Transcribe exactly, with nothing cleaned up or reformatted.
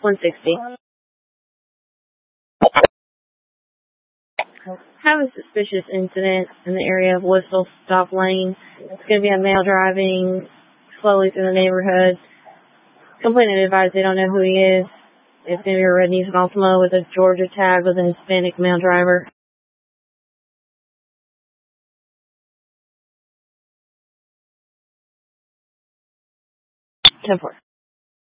one sixty. Have a suspicious incident in the area of Whistle Stop Lane. It's going to be a male driving slowly through the neighborhood. Complainant advised they don't know who he is. It's going to be a red Nissan Altima with a Georgia tag with a Hispanic male driver. ten four.